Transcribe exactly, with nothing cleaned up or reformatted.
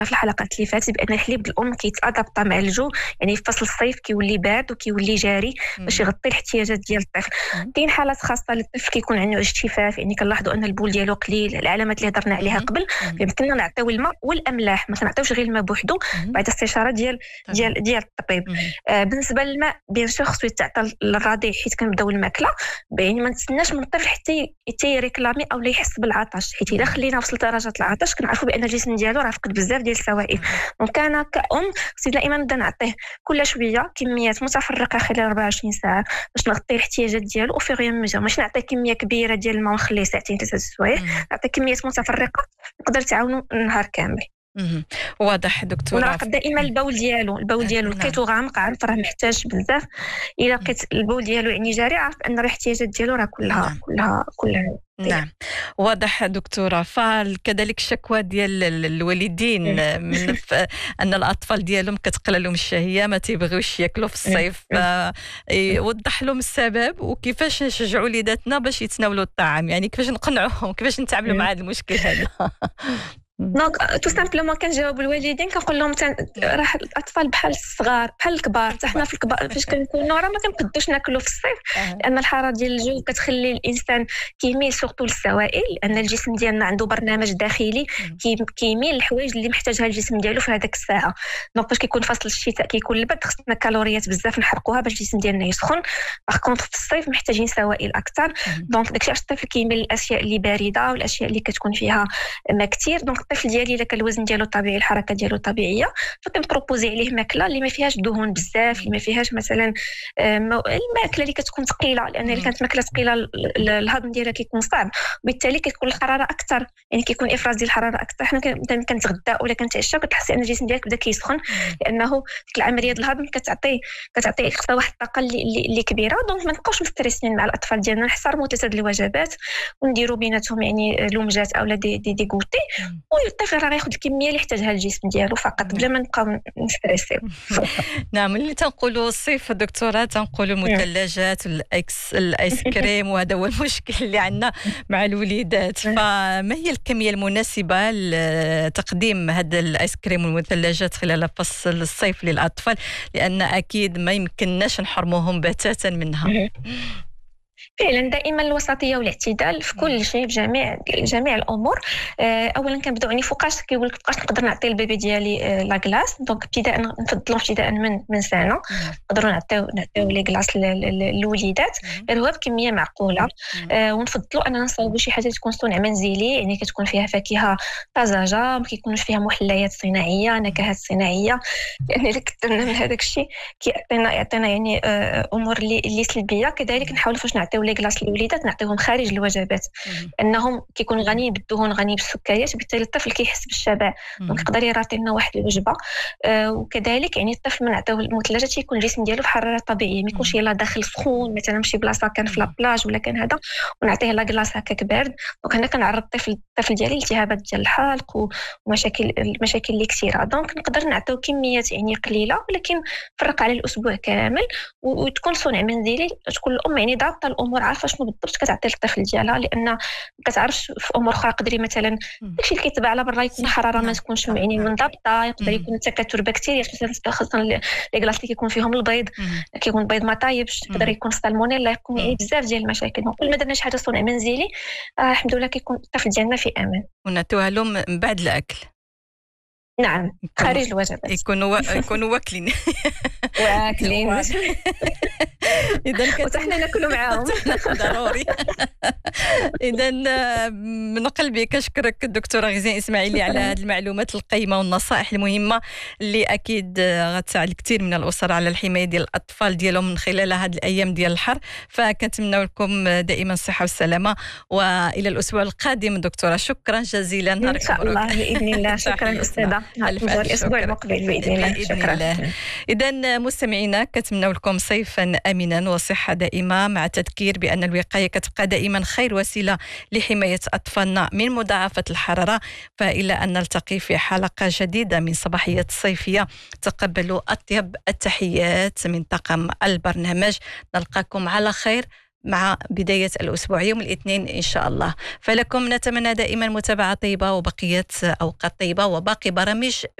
في الحلقات اللي فاتت بان الحليب الام كيتادابطا مع الجو، يعني في فصل الصيف كيولي بارد وكيولي جاري باش يغطي الاحتياجات ديال الطفل. كاين حالات خاصه للطفل كيكون عنده اجتفاف، يعني كنلاحظوا ان البول ديالو قليل، العلامات اللي هضرنا عليها قبل، يمكننا نعطيو الماء والاملاح، ما كنعطيوش غير الماء بوحدو بعد استشاره ديال ديال ديال الطبيب. آه بالنسبه للماء بيان سور خصو يتعطى للرضيع حيت كنبداو الماكله، يعني ما نتسناش من الطفل حتى حتى يريكلامي او لا يحس بالعطش، حيت اذا خلينا وصل درجه العطش كنعرفوا بان الجسم ديالو راه فقد بزاف ديال السوائل. دونك انا كأم خصني دائما نبدا نعطيه كل شويه كميات متفرقه خلال أربعة وعشرين ساعه باش نغطي الاحتياجات ديالو وفي غير ميزور، ماشي نعطيه كميه كبيره ديال الماء ونخليه ساعتين ثلاثه سوايع، نعطيه كميات متفرقه تقدر تعاونو النهار كامل. مم. واضح دكتورة. ونراقب دائما البول ديالو، البول ديالو لقيتو غامق عارف راه محتاج بزاف، الا لقيت البول ديالو يعني جاري عارف ان الاحتياجات ديالو راه كلها نعم. كلها كلها نعم واضح دكتورة. فكذلك الشكوى ديال الوالدين من ان الاطفال ديالهم كتقلى لهم الشهيه، ما تيبغيوش ياكلوا في الصيف، يوضح لهم السبب وكيفاش نشجعوا وليداتنا باش يتناولوا الطعام، يعني كيفاش نقنعوهم، كيفاش نتعاملوا مع هذا المشكل هذا. دونك تو سامبلومون كنجاوب الوالدين كنقول لهم تن... راه الاطفال بحال الصغار بحال الكبار، حتى حنا في الكبار فاش كنكونوا راه ما كنقدوش ناكلوا في الصيف لان الحراره ديال الجو كتخلي الانسان كيميل سورتو للسوائل، لان الجسم ديالنا عنده برنامج داخلي كي... كيميل الحوايج اللي محتاجها الجسم ديالو في هذاك الساعه. دونك فاش كيكون فصل الشتاء كيكون البرد خصنا كالوريات بزاف نحرقوها باش الجسم ديالنا يسخن، باغ كونطخ في الصيف محتاجين سوائل اكثر. دونك داكشي علاش الطفل كيميل للاشياء اللي بارده والاشياء اللي كتكون فيها ما كثير. دونك الطفل ديالي الا كان الوزن ديالو طبيعي الحركه ديالو طبيعيه فكنبروبوزي عليه ماكله اللي ما فيهاش دهون بزاف، اللي ما فيهاش مثلا الماكله اللي كتكون ثقيله، لان الا كانت ماكله ثقيله الهضم ديالها كيكون صعب وبالتالي كتكون الحراره اكثر، يعني كيكون افراز ديال الحراره اكثر. حنا مثلا كنتغدى ولا كنتعشى كتحسي ان الجسم ديالك بدا كيسخن لانه ديك العمليه ديال الهضم كتعطي كتعطي خصها واحد الطاقه اللي, اللي كبيره. دونك ما نبقاوش مستريسين مع الاطفال ديالنا، نحترموا متعدد الوجبات ونديروا بيناتهم يعني لومجات اولا دي دي, دي غوتي، والطفل راه ياخذ الكميه اللي يحتاجها الجسم ديالو فقط بلا ما نبقاو نستريسيو. نعم اللي تنقولوا الصيف دكتوره تنقولوا المثلجات والاكس الايس كريم، وهذا هو المشكل اللي عندنا مع الوليدات. فما هي الكميه المناسبه لتقديم هذا الايس كريم والمثلجات خلال فصل الصيف للاطفال، لان اكيد ما يمكنناش نحرموهم بتاتا منها؟ فعلا دائما الوسطيه والاعتدال في كل شيء، في جميع جميع الامور. اولا كنبداو يعني فوقاش كيقول لك فوقاش نقدر نعطي البيبي ديالي لا كلاص. دونك ابتداء نفضلوا ابتداء من من سنه نقدروا نعطيو نعطيو لي كلاص للوليدات غير هو بكميه معقوله. ونفضلوا اننا نصاوبوا شي حاجه تكون صنع منزلي، يعني كتكون فيها فاكهه طازجه، ما كيكونوش فيها محليات صناعيه نكهات صناعيه، لان الا كثرنا من هذاك الشيء كيعطينا يعطينا يعني امور اللي اللي سلبيه. كذلك نحاولوا فاش نعطيو لي كلاص للوليدات نعطيهم خارج الوجبات انهم كيكون غني بالدهون غني بالسكريات، بالتالي الطفل كيحس بالشبع دونك يقدر يراطي لنا واحد الوجبه. آه وكذلك يعني الطفل ما نعطيوه المثلجات يكون الجسم ديالو في حراره طبيعيه، ما يكونش يلاه داخل سخون مثلا مشي بلاصه كان في لابلاج ولا كان هذا ونعطيه لا كلاص هكاك بارد. دونك هنا كنعرض الطفل الطفل ديالي التهابات ديال الحلق ومشاكل المشاكل اللي كثيره. دونك نقدر نعطيو كميات يعني قليله ولكن فرق على الاسبوع كامل وتكون صنع منزلي، تكون الام يعني ضابطه الامور عارفه شنو بالضبط كتعطي للطفل ديالها، لان ما كتعرفش في امور اخرى قدري مثلا داكشي اللي كيتباع على برا يكون الحراره ما تكونش يعني منضبطه، يقدر يكون تكاثر بكتيريا خاصه لي كلاص اللي كيكون فيهم البيض كيكون البيض ما طايبش، يقدر يكون سالمونيلا، يكون يعني بزاف ديال المشاكل. كل ما درنا شي حاجه صنع منزلي آه الحمد لله كيكون الطفل ديالنا في امان. ونعطيوها لهم من بعد الاكل. نعم خارج الوجبات يكونوا يكونوا واكلين واكلين اذا كنت احنا ناكلوا معاهم ضروري. اذا من قلبي كنشكرك الدكتوره غزين اسماعيلي على هذه المعلومات القيمه والنصائح المهمه اللي اكيد غتساعد الكثير من الاسر على الحمايه ديال الاطفال ديالهم من خلال هذه الايام ديال الحر. فكنتمنى لكم دائما الصحه والسلامه والى الاسبوع القادم دكتوره. شكرا جزيلا. ان شاء الله باذن الله. شكرا استاذه. الاسبوع المقبل باذن الله. شكرا. اذا مستمعينا كنتمنى لكم صيفا امنا وصحه دائمه، مع تذكير بان الوقايه كتبقى دائما خير وسيله لحمايه اطفالنا من مضاعفه الحراره. فالى ان نلتقي في حلقه جديده من صباحيه الصيفيه، تقبلوا اطيب التحيات من طاقم البرنامج. نلقاكم على خير. مع بداية الأسبوع يوم الاثنين إن شاء الله. فلكم نتمنى دائما متابعة طيبة وبقية أوقات طيبة وباقي برامج